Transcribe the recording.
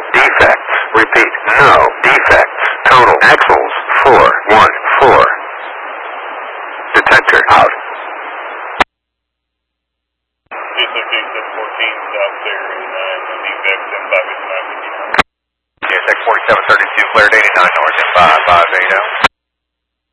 defects. Repeat, no defects. Total axles 414. Detector out. It's okay, 714 out there, and